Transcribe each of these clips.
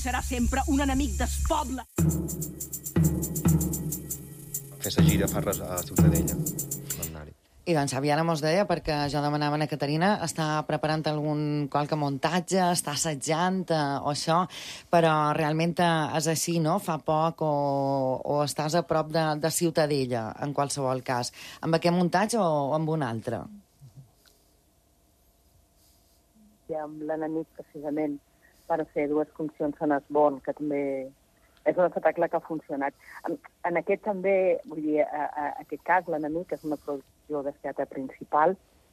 serà sempre un enemic del poble. Fer la gira fa res a Ciutadella. I doncs Xavi ara mos deia, perquè jo demanava a la Caterina, està preparant algun qualque muntatge, està assajant o això, però realment és així, no? Fa poc o estàs a prop de Ciutadella, en qualsevol cas. Amb aquest muntatge o amb un altre? I amb l'enemic, precisament, per fer dues funcions en Esbon, que també és un espectacle que ha funcionat. En aquest també, vull dir, aquest cas, l'enemic, és una producció de teatre principal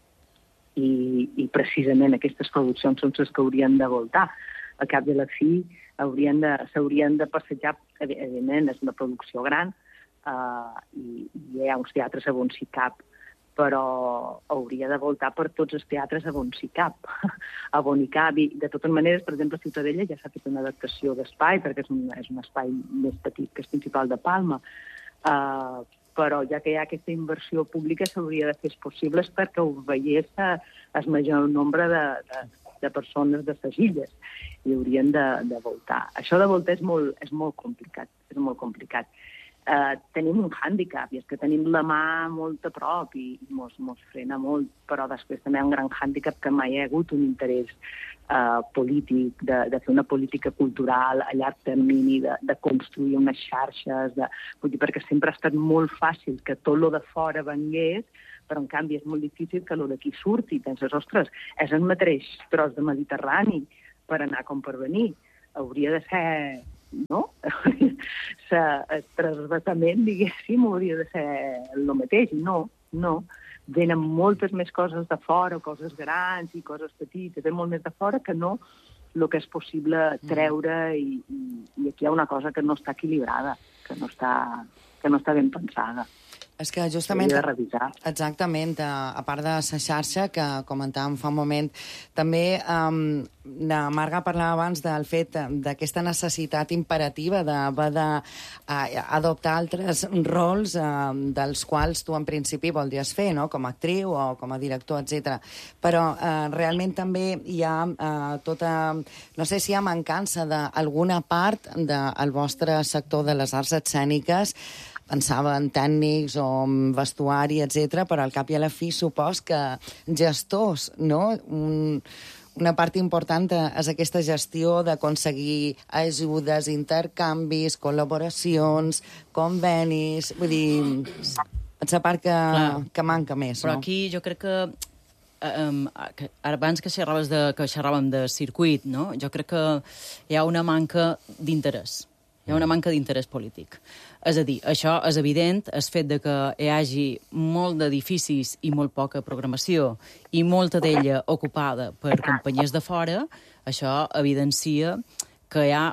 i precisament aquestes produccions són les que haurien de voltar. Al cap de la fi s'haurien de passejar, evidentment, és una producció gran i hi ha uns teatres a on s'hi cap, però hauria de voltar per tots els teatres a on s'hi cap, a on hi cabi. De totes maneres, per exemple, a Ciutadella ja s'ha fet una adaptació d'espai, perquè és un espai més petit que el principal de Palma, però ja que hi ha aquesta inversió pública s'hauria de fer possibles perquè ho veiés el major nombre de persones de les illes i haurien de voltar. Això de voltar és molt complicat, tenim un hàndicap, i és que tenim la mà molt a prop i mos frena molt, però després també hi ha un gran hàndicap que mai hi ha hagut un interès polític, de fer una política cultural a llarg termini, de construir unes xarxes, vull dir, perquè sempre ha estat molt fàcil que tot lo de fora vengués, però en canvi és molt difícil que lo d'aquí surti. Penses, ostres, és el mateix tros de Mediterrani per anar com per venir. Hauria de ser... no? El transvasament, diguéssim, hauria de ser el mateix. No. Venen moltes més coses de fora, coses grans i coses petites, ve molt més de fora que no el que és possible treure i aquí hi ha una cosa que no està equilibrada, que no està ben pensada. És que justament... S'hauria de revisar. Exactament, a part de la xarxa, que comentàvem fa un moment, també la Marga parlava abans del fet d'aquesta necessitat imperativa d'haver d'adoptar altres rols dels quals tu en principi voldries fer, no? Com a actriu o com a director, etc. Però realment també hi ha tota... No sé si hi ha mancança d'alguna part del vostre sector de les arts escèniques, pensava en tècnics o en vestuari, etc., però al cap i a la fi supos que gestors, no? Una part important és aquesta gestió d'aconseguir ajudes, intercanvis, col·laboracions, convenis... Vull dir, és la part que manca més, no? Però aquí jo crec que abans que xerràvem de circuit, no? Jo crec que hi ha una manca d'interès. Hi ha una manca d'interès polític. És a dir, això és evident, el fet de que hi hagi molt d'edificis i molt poca programació i molta d'ella ocupada per companyies de fora, això evidencia que hi ha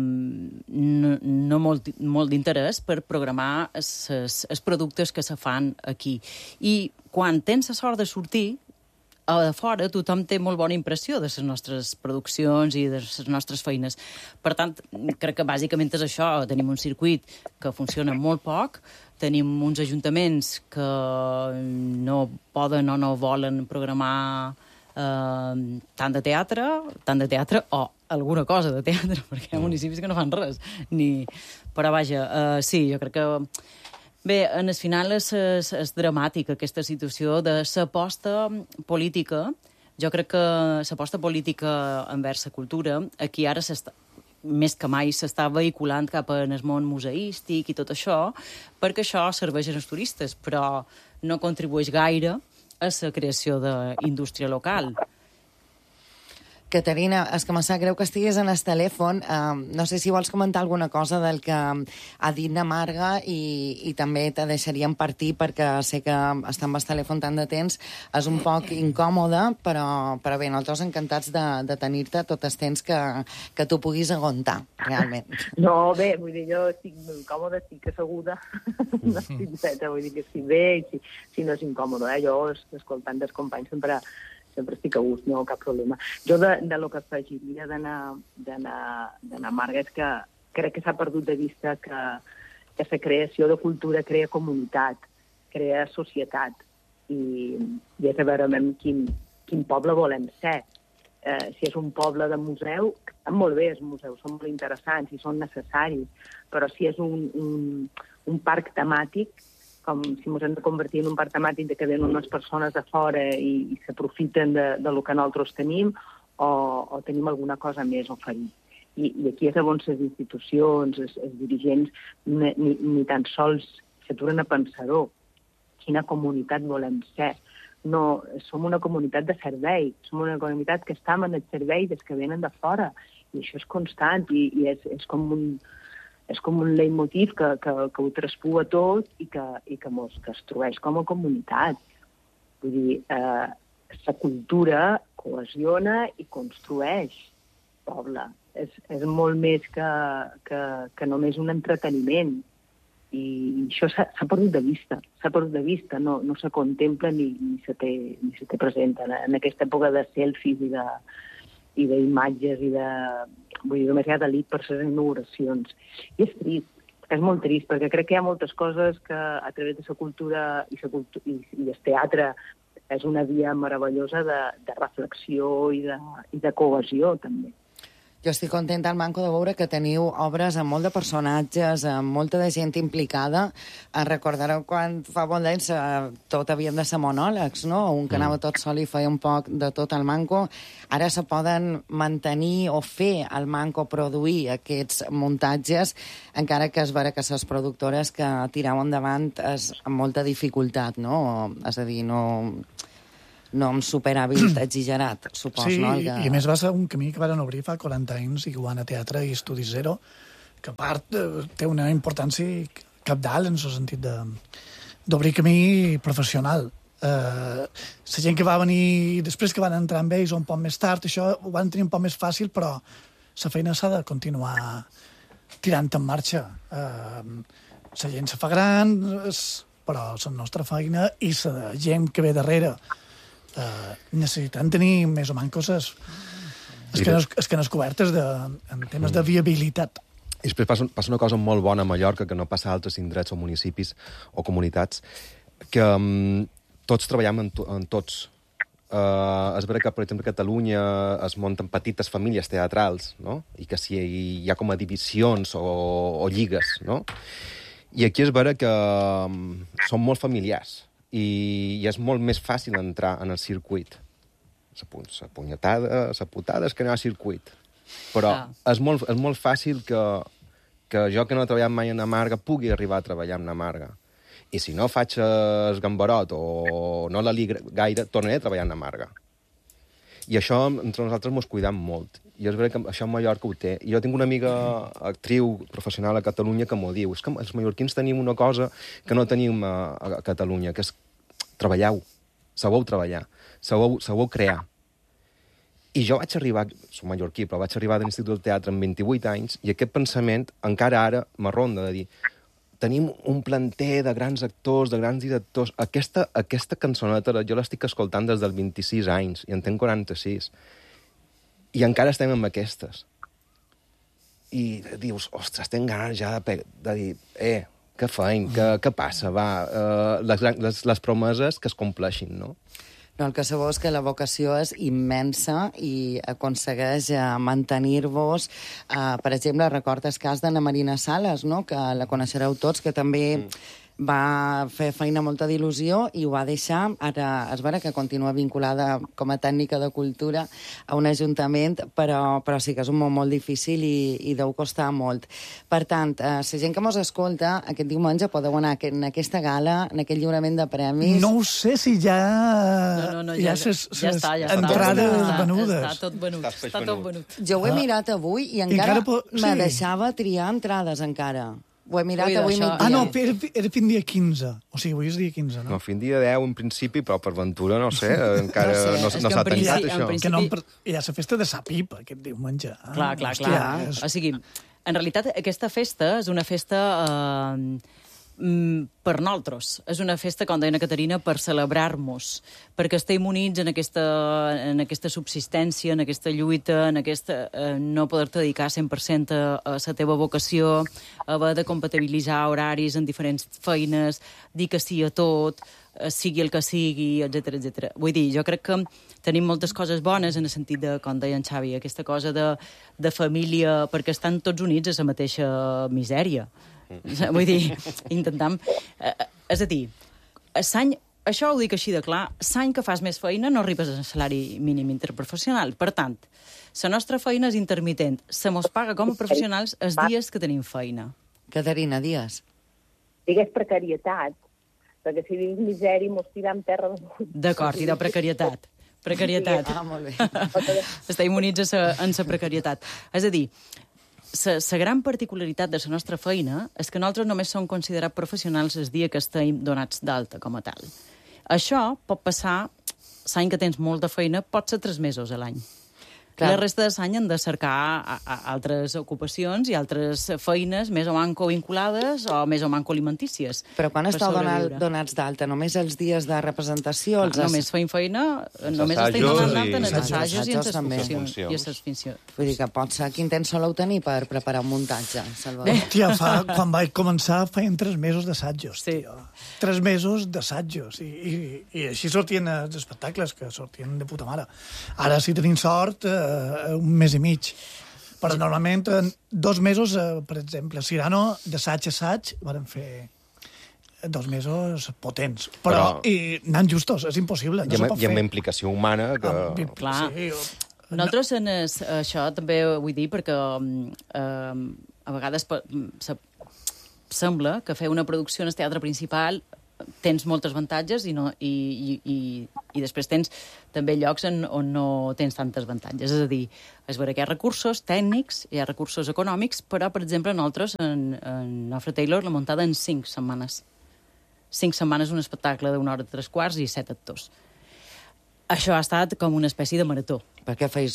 no molt d'interès per programar els productes que se fan aquí. I quan tens la sort de sortir, a fora tothom té molt bona impressió de les nostres produccions i de les nostres feines. Per tant, crec que bàsicament és això. Tenim un circuit que funciona molt poc, tenim uns ajuntaments que no poden o no volen programar tant de teatre o alguna cosa de teatre, perquè hi ha municipis que no fan res. Però vaja, sí, jo crec que... Bé, en el final és dramàtica aquesta situació de l'aposta política. Jo crec que l'aposta política envers la cultura, aquí ara més que mai s'està vehiculant cap en el món museístic i tot això, perquè això serveix als turistes, però no contribueix gaire a la creació d'indústria local. Caterina, és que em sap greu que estiguis en el telèfon. No sé si vols comentar alguna cosa del que ha dit la Marga i també te deixaríem partir perquè sé que estar amb el telèfon tant de temps és un poc incòmode, però bé, nosaltres encantats de tenir-te tot el temps que tu puguis aguantar, realment. No, bé, vull dir, jo estic incòmode, estic asseguda, no estic feta, vull dir que estic bé i si no és incòmode, jo escoltant dels companys sempre estic a gust, no cap problema. Jo de lo que afegiria d'anar Marga és que crec que s'ha perdut de vista que la creació de cultura crea comunitat, crea societat i és a veure quin poble volem ser. si és un poble de museu, estan molt bé els museus, són molt interessants i són necessaris, però si és un parc temàtic, com si ens hem de convertir en un parc temàtic de que venen unes persones de fora i s'aprofiten de lo que nosaltres tenim, o tenim alguna cosa més a oferir. I aquí és on les institucions, els dirigents, ni tan sols s'aturen a pensar-ho. Quina comunitat volem ser? No, som una comunitat de servei, som una comunitat que estem en el servei des que venen de fora, i això és constant, i és com un leitmotiv que ho traspua tot i que ens destrueix com a comunitat. Vull dir, la cultura cohesiona i construeix poble. És molt més que només un entreteniment. I això s'ha perdut de vista. No se contempla ni se té present en aquesta època de selfies i d'imatges i de... Vull dir, només hi ha delit per les inauguracions. I és trist, és molt trist, perquè crec que hi ha moltes coses que a través de la cultura i el teatre és una via meravellosa de reflexió i de cohesió, també. Jo estic contenta, al Manco, de veure que teniu obres amb molt de personatges, amb molta de gent implicada. Recordareu quan fa molt d'anys tot havien de ser monòlegs, no? Un que anava tot sol i feia un poc de tot al Manco. Ara se poden mantenir o fer al Manco produir aquests muntatges, encara que es veure que les productores que tireu endavant és amb molta dificultat, no? És a dir, no amb superàvit exagerat, supos, sí, no? I a més va ser un camí que van obrir fa 40 anys, Iguana Teatre i Estudi Zero, que a part té una importància cabdal en el sentit d'obrir camí professional. La gent que va venir després, que van entrar amb ells un poc més tard, això ho van tenir un poc més fàcil, però la feina s'ha de continuar tirant en marxa. La gent se fa gran, però la nostra feina i la gent que ve darrere necessitem tenir més o menys coses esquenes cobertes en temes de viabilitat. I després passa una cosa molt bona a Mallorca que no passa a altres indrets o municipis o comunitats, que tots treballem en tots. És vera que, per exemple, a Catalunya es munten petites famílies teatrals, no? I que si hi ha com a divisions o lligues, no? I aquí és vera que són molt familiars i és molt més fàcil entrar en el circuit. La punyetada, la putada és que no hi ha circuit. Però és molt fàcil que jo, que no he treballat mai en Amarga, pugui arribar a treballar en Amarga. I si no faig el gambarot o no la li gaire, tornaré a treballar en Amarga. I això, entre nosaltres, mos cuidam molt. I és veritat que això a Mallorca ho té. I jo tinc una amiga actriu professional a Catalunya que m'ho diu. És que els mallorquins tenim una cosa que no tenim a Catalunya, que és treballeu, sabeu treballar, sabeu crear. I jo vaig arribar, soc mallorquí, però vaig arribar de l'Institut del Teatre amb 28 anys, i aquest pensament encara ara m'arronda de dir, tenim un planter de grans actors, de grans directors. Aquesta cançoneta jo l'estic escoltant des dels 26 anys, i en tenc 46. I encara estem amb aquestes. I dius, ostres, tenc ganes ja de dir, què feim, què passa, va, les promeses que es compleixin, no? No, el que sabeu és que la vocació és immensa i aconsegueix mantenir-vos. Per exemple, recordes el cas d'Anna Marina Sales, no? Que la coneixereu tots, que també va fer feina molta d'il·lusió i ho va deixar. Ara és vera que continua vinculada com a tècnica de cultura a un ajuntament, però sí que és un món molt difícil i deu costar molt. Per tant, la gent que mos escolta, aquest diumenge podeu anar en aquesta gala, en aquest lliurament de premis. No ho sé si ja... No, ja està. Entrades venudes. Està tot venut. Jo ho he mirat avui i encara me deixava triar entrades encara. Ho he mirat avui migdia. No, era fin dia 15. O sigui, avui és dia 15, no? No, fin dia 10 en principi, però per ventura, no sé, encara no s'ha tancat això. Que no, hi ha la festa de sa pipa aquest diumenge. Clar. O sigui, en realitat, aquesta festa és una festa per nosaltres. És una festa, com deia Caterina, per celebrar-nos, perquè estem units en aquesta subsistència, en aquesta lluita, en aquesta no poder-te dedicar 100% a la teva vocació, haver de compatibilitzar horaris en diferents feines, dir que sí a tot, sigui el que sigui, etc etc. Vull dir, jo crec que tenim moltes coses bones en el sentit de, com deia en Xavi, aquesta cosa de família, perquè estan tots units a la mateixa misèria. Vull dir, intentam... És a dir, això ho dic així de clar, l'any que fas més feina no arribes al salari mínim interprofessional. Per tant, la nostra feina és intermitent. Se mos paga com a professionals els dies que tenim feina. Caterina, dies. Digues precarietat, perquè si diguis misèria mos tira en terra... D'acord, i de precarietat. Precarietat. Ah, molt bé. Està immunitza en la precarietat. És a dir, la gran particularitat de la nostra feina és que nosaltres només som considerats professionals el dia que estem donats d'alta com a tal. Això pot passar, l'any que tens molta feina, pot ser 3 mesos a l'any. Clar. La resta de l'any han de cercar altres ocupacions i altres feines més o manco vinculades o més o manco alimentícies. Però quan esteu donats d'alta? Només els dies de representació? Només feim feina, només estem donats d'alta en els assajos i en les funcions. Vull dir que pot ser quin temps soleu tenir per preparar un muntatge, Salvador? Tia, quan vaig començar feien 3 mesos d'assajos, sí. 3 mesos d'assajos. I així sortien els espectacles, que sortien de puta mare. Ara, si tenim sort, un mes i mig. Però normalment, 2 mesos, per exemple, a Cirano, d'assaig a assaig, varen fer 2 mesos potents. Però anant justos, és impossible. No hi ha una implicació humana que... Clar. Sí, nosaltres, això també vull dir, perquè a vegades sembla que fer una producció en el teatre principal tens molts avantatges i després tens també llocs on no tens tantes avantatges. És a dir, és vera que hi ha recursos tècnics, hi ha recursos econòmics, però, per exemple, nosaltres, en Ofra Taylor, la muntada en 5 setmanes. 5 setmanes un espectacle d'1 hora 3/4 i 7 actors. Això ha estat com una espècie de marató. Per què feis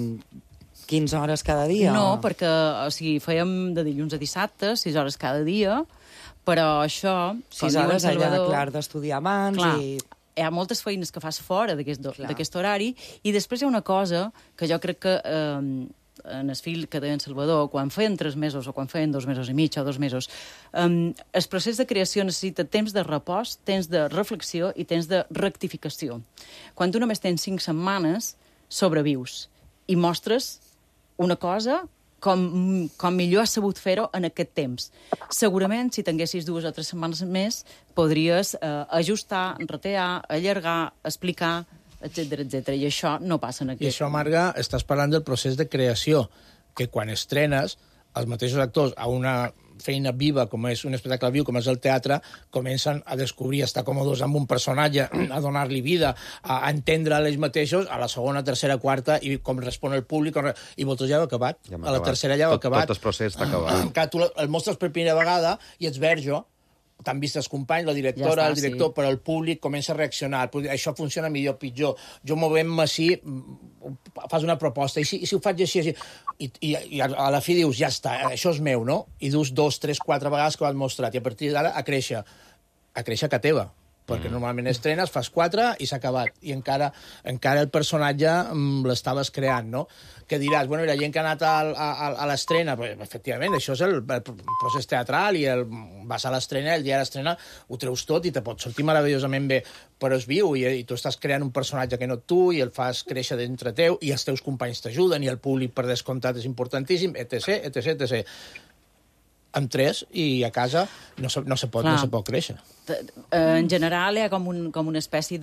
15 hores cada dia? No, perquè fèiem de dilluns a dissabte, 6 hores cada dia, però això... 6 hores allà, clar, d'estudiar abans clar, i... Hi ha moltes feines que fas fora d'aquest horari i després hi ha una cosa que jo crec que en el fil que deia en Salvador, quan feien 3 mesos o quan feien 2 mesos i mig o 2 mesos, el procés de creació necessita temps de repòs, temps de reflexió i temps de rectificació. Quan tu només tens 5 setmanes, sobrevius i mostres una cosa com millor has sabut fer-ho en aquest temps. Segurament, si tinguessis 2 o 3 setmanes més, podries ajustar, retear, allargar, explicar, etc etc. I això no passa en aquest... I això, Marga, estàs parlant del procés de creació, que quan estrenes, els mateixos actors a una feina viva, com és un espectacle viu, com és el teatre, comencen a descobrir, a estar còmodes amb un personatge, a donar-li vida, a entendre ells mateixos, a la segona, tercera, quarta, i com respon el públic, i vosaltres ja heu acabat. A la tercera ja heu acabat. Tot el procés està acabat. Que tu el mostres per primera vegada i ets verge, t'han vist els companys, la directora, el director, però el públic comença a reaccionar. Això funciona millor o pitjor. Jo movem-me així, fas una proposta, i si ho faig així, i a la fi dius, ja està, això és meu, no? I dus 2, 3, 4 vegades que ho has mostrat, i a partir d'ara a créixer a teva. Perquè normalment estrenes, fas 4 i s'ha acabat. I encara el personatge l'estaves creant, no? Que diràs, bueno, la gent que ha anat a l'estrena, efectivament, això és el procés teatral, i vas a l'estrena, el dia de l'estrena ho treus tot i te pot sortir meravellosament bé, però és viu, i tu estàs creant un personatge que no tu, i el fas créixer dintre teu, i els teus companys t'ajuden, i el públic, per descomptat, és importantíssim, etc, etc, etc. Amb 3 i a casa no se pot créixer. En general hi ha com una espècie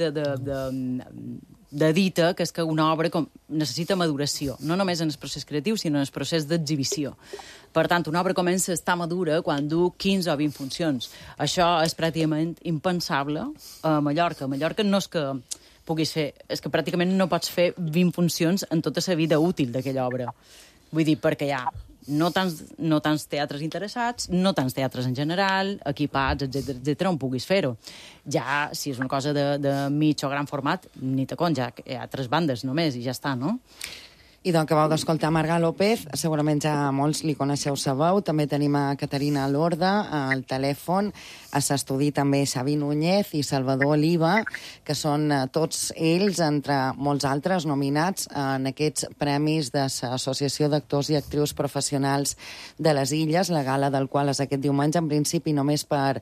de dita, que és que una obra necessita maduració, no només en el procés creatiu, sinó en el procés d'exhibició. Per tant, una obra comença a estar madura quan du 15 o 20 funcions. Això és pràcticament impensable a Mallorca. A Mallorca no és que puguis fer... És que pràcticament no pots fer 20 funcions en tota la vida útil d'aquella obra. Vull dir, perquè hi ha no tants teatres interessats, no tants teatres en general, equipats, etc, on puguis fer-ho. Ja, si és una cosa de mig o gran format, ni te cont, ja hi ha 3 bandes només i ja està, no? I doncs acabeu d'escoltar Marga López, segurament ja molts li coneixeu sa veu, també tenim a Caterina Lorda al telèfon, a l'estudi també Xavi Núñez i Salvador Oliva, que són tots ells, entre molts altres, nominats en aquests premis de l'Associació d'Actors i Actrius Professionals de les Illes, la gala del qual és aquest diumenge, en principi només per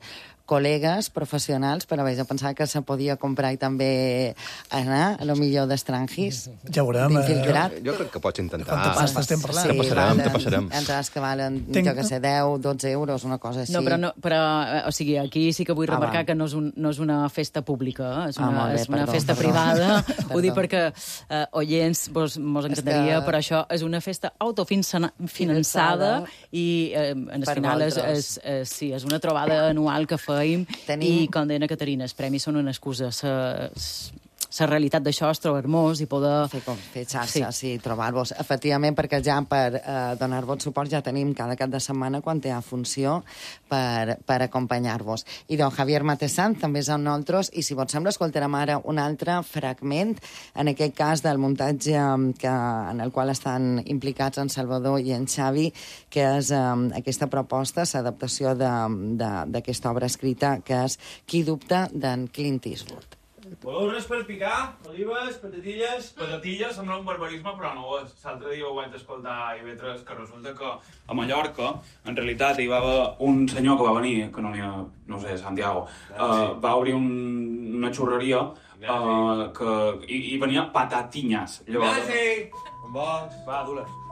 col·legues professionals, però vaig a pensar que se podia comprar i també anar, a lo millor d'estrangis. Ja veurem. Jo crec que pots intentar. Quanta pasta estem parlant? Te passarem. Entrades que valen, jo que sé, 10, 12 euros, una cosa així. No, però o sigui, aquí sí que vull remarcar que no és una festa pública, és una festa privada. Ho dic perquè oients mos encantaria, però això és una festa autofinançada i en el final és una trobada anual que feim i, com deia Caterina, els premis són una excusa. La realitat d'això és trobar-nos i poder... Fer xarxes i trobar-vos. Efectivament, perquè ja per donar-vos suport ja tenim cada cap de setmana quan hi ha funció per acompanyar-vos. I don Javier Matesant també és amb nosaltres i, si vos sembla, escoltarem ara un altre fragment, en aquest cas del muntatge en el qual estan implicats en Salvador i en Xavi, que és aquesta proposta, l'adaptació d'aquesta obra escrita, que és Qui dubta, d'en Clint Eastwood. Voleu res per picar? Olives, patatilles? Patatilles sembla un barbarisme, però no ho és. L'altre dia ho vaig escoltar i vetres que resulta que a Mallorca, en realitat, hi va haver un senyor que va venir, que no n'hi ha, no sé, Santiago, va obrir una xurreria i venia patatinyes. Llavors... Gràcies! Va, du-les.